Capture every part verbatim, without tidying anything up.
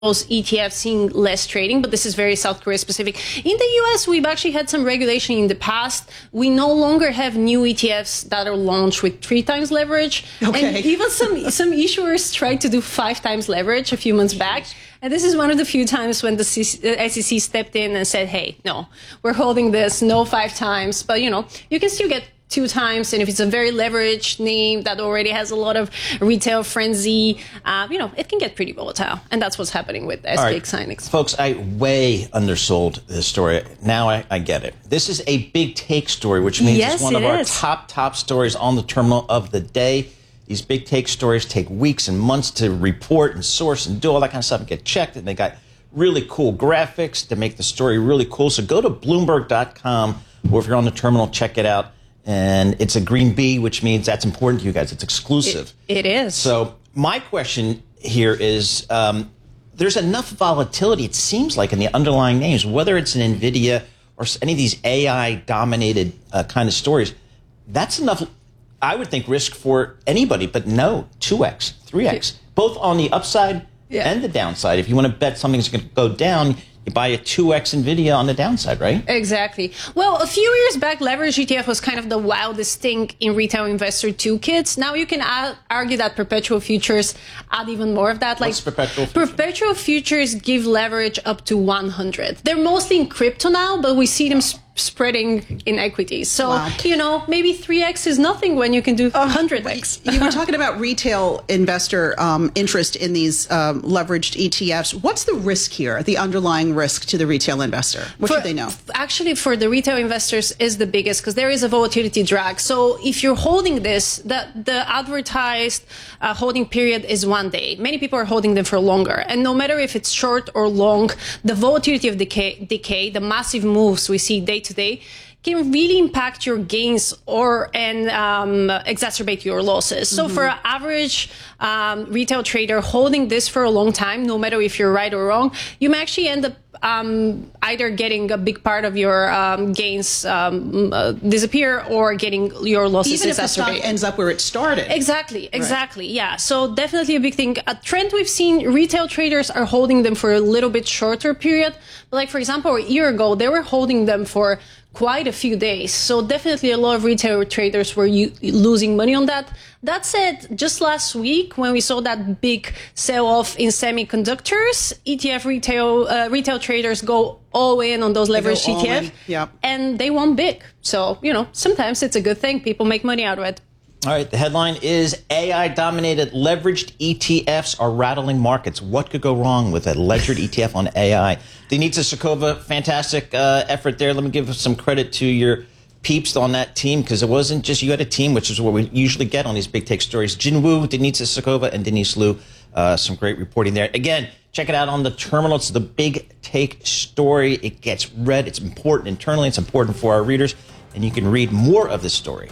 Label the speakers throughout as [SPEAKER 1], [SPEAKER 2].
[SPEAKER 1] those E T Fs seeing less trading, but this is very South Korea specific. In the U S, we've actually had some regulation in the past. We no longer have new E T Fs that are launched with three times leverage.
[SPEAKER 2] Okay.
[SPEAKER 1] And even some, some issuers tried to do five times leverage a few months back. And this is one of the few times when the S E C stepped in and said, hey, no, we're holding this, no five times. But, you know, you can still get two times. And if it's a very leveraged name that already has a lot of retail frenzy, uh, you know, it can get pretty volatile. And that's what's happening with S K
[SPEAKER 3] Right.
[SPEAKER 1] Hynix.
[SPEAKER 3] Folks, I way undersold this story. Now I, I get it. This is a big take story, which means
[SPEAKER 1] Yes,
[SPEAKER 3] it's one
[SPEAKER 1] it
[SPEAKER 3] of our
[SPEAKER 1] is.
[SPEAKER 3] top, top stories on the terminal of the day. These big take stories take weeks and months to report and source and do all that kind of stuff and get checked. And they got really cool graphics to make the story really cool. So go to Bloomberg dot com, or if you're on the terminal, check it out. And it's a green B, which means that's important to you guys. It's exclusive.
[SPEAKER 1] It, it is.
[SPEAKER 3] So my question here is, um, there's enough volatility, it seems like, in the underlying names, whether it's an NVIDIA or any of these A I-dominated uh, kind of stories. That's enough, I would think, risk for anybody. But no, two X, three X, both on the upside
[SPEAKER 1] Yeah.
[SPEAKER 3] and the downside. If you want to bet something's going to go down, you buy a two X NVIDIA on the downside, right?
[SPEAKER 1] Exactly. Well, a few years back, leverage E T F was kind of the wildest thing in retail investor toolkits. Now you can a- argue that perpetual futures add even more of that. Like
[SPEAKER 3] What's perpetual futures?
[SPEAKER 1] Perpetual futures give leverage up to one hundred. They're mostly in crypto now, but we see them sp- spreading in equities. So,
[SPEAKER 2] Wow.
[SPEAKER 1] you know, maybe three X is nothing when you can do one hundred X.
[SPEAKER 2] You were talking about retail investor um, interest in these um, leveraged E T Fs. What's the risk here, the underlying risk to the retail investor? What
[SPEAKER 1] For-
[SPEAKER 2] should they know?
[SPEAKER 1] Actually, for the retail investors is the biggest because there is a volatility drag. So if you're holding this, the, the advertised uh, holding period is one day. Many people are holding them for longer. And no matter if it's short or long, the volatility of decay, decay the massive moves we see day to day, can really impact your gains or and um, exacerbate your losses. So for an average um, retail trader holding this for a long time, no matter if you're right or wrong, you may actually end up um, either getting a big part of your um, gains um, uh, disappear or getting your losses
[SPEAKER 2] Even if the stock
[SPEAKER 1] exacerbated.
[SPEAKER 2] ends up where it started.
[SPEAKER 1] Exactly, exactly. Yeah. So definitely a big thing. A trend we've seen, retail traders are holding them for a little bit shorter period. But like, for example, a year ago, they were holding them for quite a few days. So definitely a lot of retail traders were u- losing money on that. That said, just last week, when we saw that big sell-off in semiconductors, E T F retail uh, retail traders go all in on those
[SPEAKER 2] go
[SPEAKER 1] leveraged
[SPEAKER 2] all
[SPEAKER 1] E T F,
[SPEAKER 2] in, yep.
[SPEAKER 1] and they won big. So, you know, sometimes it's a good thing. People make money out of it.
[SPEAKER 3] All right, the headline is A I-dominated leveraged E T Fs are rattling markets. What could go wrong with a leveraged E T F on A I? Denitsa Sokova, fantastic uh, effort there. Let me give some credit to your peeps on that team, because it wasn't just you had a team, which is what we usually get on these big take stories. Jin Woo, Denitsa Sokova, and Denise Liu. Uh, some great reporting there. Again, check it out on the terminal. It's the big take story. It gets read. It's important internally. It's important for our readers. And you can read more of this story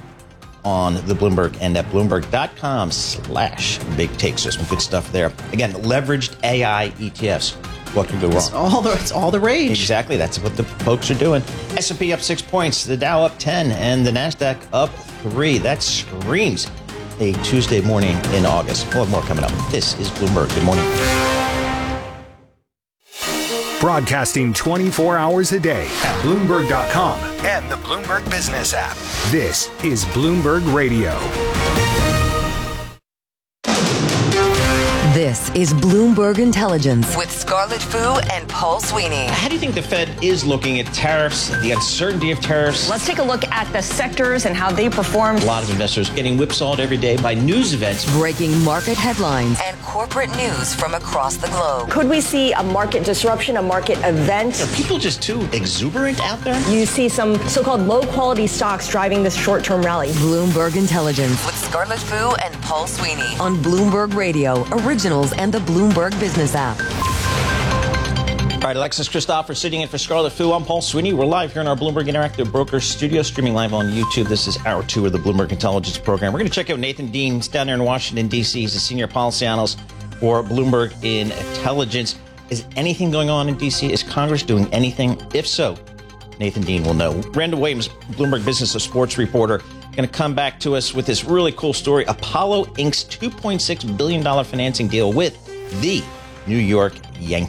[SPEAKER 3] on the Bloomberg and at Bloomberg dot com slash big takes. There's some good stuff there. Again, leveraged A I E T Fs. What could go wrong?
[SPEAKER 2] It's all the, it's all the rage.
[SPEAKER 3] Exactly. That's what the folks are doing. S and P up six points, the Dow up ten, and the NASDAQ up three. That screams a Tuesday morning in August. We'll have more coming up. This is Bloomberg. Good morning.
[SPEAKER 4] Broadcasting twenty-four hours a day at Bloomberg dot com and the Bloomberg Business app. This is Bloomberg Radio.
[SPEAKER 5] This is Bloomberg Intelligence with Scarlett Fu and Paul Sweeney.
[SPEAKER 3] How do you think the Fed is looking at tariffs, the uncertainty of tariffs?
[SPEAKER 6] Let's take a look at the sectors and how they performed.
[SPEAKER 3] A lot of investors getting whipsawed every day by news events.
[SPEAKER 5] Breaking market headlines and corporate news from across the globe.
[SPEAKER 6] Could we see a market disruption, a market event?
[SPEAKER 3] Are people just too exuberant out there?
[SPEAKER 6] You see some so-called low-quality stocks driving this short-term rally.
[SPEAKER 5] Bloomberg Intelligence with Scarlett Fu and Paul Sweeney on Bloomberg Radio, Originals, and the Bloomberg Business app.
[SPEAKER 3] All right, Alexis Christopher sitting in for Scarlett Fu. I'm Paul Sweeney. We're live here in our Bloomberg Interactive Brokers studio, streaming live on YouTube. This is hour two of the Bloomberg Intelligence program. We're going to check out Nathan Dean. He's down there in Washington, D C. He's a senior policy analyst for Bloomberg Intelligence. Is anything going on in D C? Is Congress doing anything? If so, Nathan Dean will know. Randall Williams, Bloomberg Business and Sports reporter, going to come back to us with this really cool story. Apollo Incorporated's two point six billion dollars financing deal with the New York Yankees.